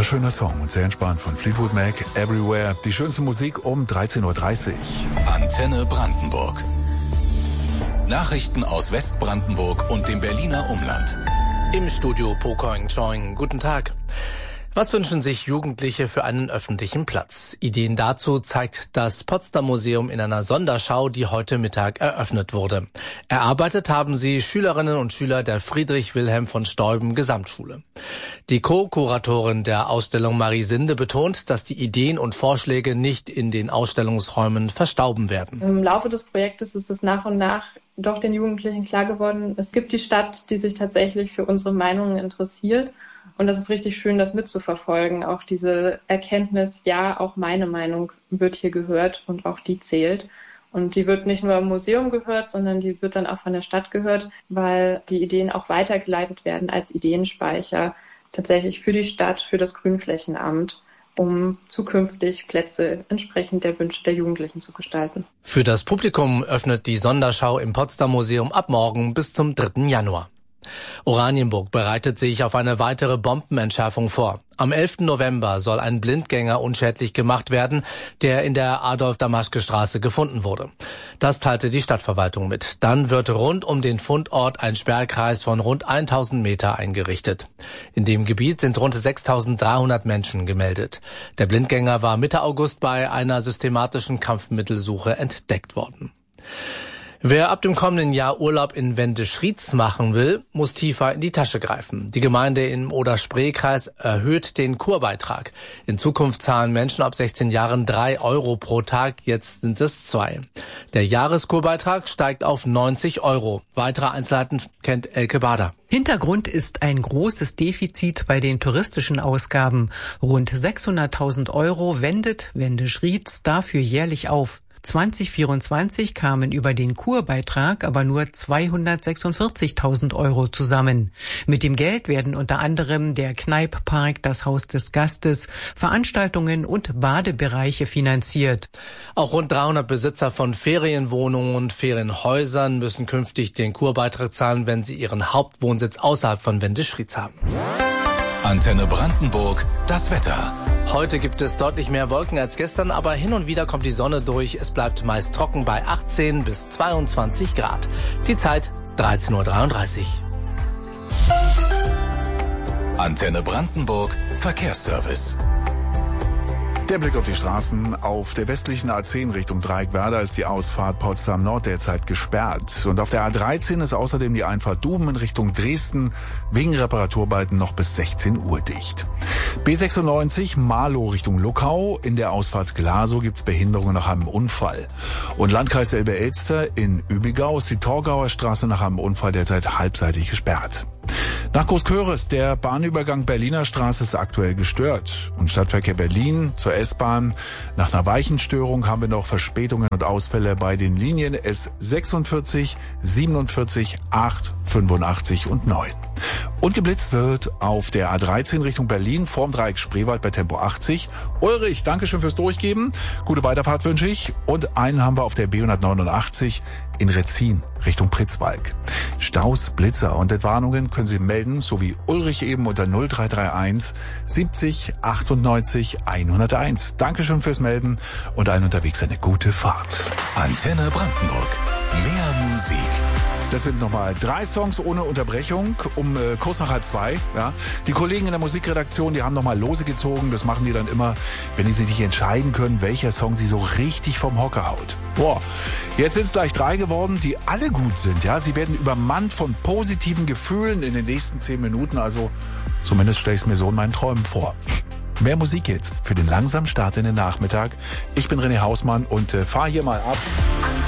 Wunderschöner Song und sehr entspannt von Fleetwood Mac, Everywhere. Die schönste Musik um 13.30 Uhr. Antenne Brandenburg. Nachrichten aus Westbrandenburg und dem Berliner Umland. Im Studio Pokoing Choing. Guten Tag. Was wünschen sich Jugendliche für einen öffentlichen Platz? Ideen dazu zeigt das Potsdam Museum in einer Sonderschau, die heute Mittag eröffnet wurde. Erarbeitet haben sie Schülerinnen und Schüler der Friedrich Wilhelm von Steuben Gesamtschule. Die Co-Kuratorin der Ausstellung Marie Sinde betont, dass die Ideen und Vorschläge nicht in den Ausstellungsräumen verstauben werden. Im Laufe des Projektes ist es nach und nach doch den Jugendlichen klar geworden, es gibt die Stadt, die sich tatsächlich für unsere Meinungen interessiert. Und das ist richtig schön, das mitzuverfolgen. Auch diese Erkenntnis, ja, auch meine Meinung wird hier gehört und auch die zählt. Und die wird nicht nur im Museum gehört, sondern die wird dann auch von der Stadt gehört, weil die Ideen auch weitergeleitet werden als Ideenspeicher tatsächlich für die Stadt, für das Grünflächenamt, um zukünftig Plätze entsprechend der Wünsche der Jugendlichen zu gestalten. Für das Publikum öffnet die Sonderschau im Potsdam Museum ab morgen bis zum 3. Januar. Oranienburg bereitet sich auf eine weitere Bombenentschärfung vor. Am 11. November soll ein Blindgänger unschädlich gemacht werden, der in der Adolf-Damaschke-Straße gefunden wurde. Das teilte die Stadtverwaltung mit. Dann wird rund um den Fundort ein Sperrkreis von rund 1000 Meter eingerichtet. In dem Gebiet sind rund 6300 Menschen gemeldet. Der Blindgänger war Mitte August bei einer systematischen Kampfmittelsuche entdeckt worden. Wer ab dem kommenden Jahr Urlaub in Wendisch-Rietz machen will, muss tiefer in die Tasche greifen. Die Gemeinde im Oder-Spree-Kreis erhöht den Kurbeitrag. In Zukunft zahlen Menschen ab 16 Jahren 3 Euro pro Tag, jetzt sind es 2. Der Jahreskurbeitrag steigt auf 90 Euro. Weitere Einzelheiten kennt Elke Bader. Hintergrund ist ein großes Defizit bei den touristischen Ausgaben. Rund 600.000 Euro wendet Wendisch-Rietz dafür jährlich auf. 2024 kamen über den Kurbeitrag aber nur 246.000 Euro zusammen. Mit dem Geld werden unter anderem der Kneipppark, das Haus des Gastes, Veranstaltungen und Badebereiche finanziert. Auch rund 300 Besitzer von Ferienwohnungen und Ferienhäusern müssen künftig den Kurbeitrag zahlen, wenn sie ihren Hauptwohnsitz außerhalb von Wendisch-Rietz haben. Antenne Brandenburg, das Wetter. Heute gibt es deutlich mehr Wolken als gestern, aber hin und wieder kommt die Sonne durch. Es bleibt meist trocken bei 18 bis 22 Grad. Die Zeit 13.33 Uhr. Antenne Brandenburg, Verkehrsservice. Der Blick auf die Straßen. Auf der westlichen A10 Richtung Dreieckwerder ist die Ausfahrt Potsdam Nord derzeit gesperrt. Und auf der A13 ist außerdem die Einfahrt Duben in Richtung Dresden wegen Reparaturarbeiten noch bis 16 Uhr dicht. B96 Marlow Richtung Luckau. In der Ausfahrt Glasow gibt's Behinderungen nach einem Unfall. Und Landkreis Elbe-Elster in Übigau ist die Torgauer Straße nach einem Unfall derzeit halbseitig gesperrt. Nach Großköris, der Bahnübergang Berliner Straße ist aktuell gestört. Und Stadtverkehr Berlin zur S-Bahn. Nach einer Weichenstörung haben wir noch Verspätungen und Ausfälle bei den Linien S46, 47, 8, 85 und 9. Und geblitzt wird auf der A13 Richtung Berlin vorm Dreieck Spreewald bei Tempo 80. Ulrich, Dankeschön fürs Durchgeben. Gute Weiterfahrt wünsche ich. Und einen haben wir auf der B189 in Retzin Richtung Pritzwalk. Staus, Blitzer und Entwarnungen können Sie melden, so wie Ulrich eben unter 0331 70 98 101. Dankeschön fürs Melden und allen unterwegs eine gute Fahrt. Antenne Brandenburg. Mehr Musik. Das sind nochmal 3 Songs ohne Unterbrechung um kurz nach 1:30. Ja. Die Kollegen in der Musikredaktion, die haben nochmal Lose gezogen. Das machen die dann immer, wenn die sich nicht entscheiden können, welcher Song sie so richtig vom Hocker haut. Boah, jetzt sind es gleich 3 geworden, die alle gut sind. Ja, sie werden übermannt von positiven Gefühlen in den nächsten 10 Minuten. Also zumindest stelle ich es mir so in meinen Träumen vor. Mehr Musik jetzt für den langsamen Start in den Nachmittag. Ich bin René Hausmann und fahre hier mal ab.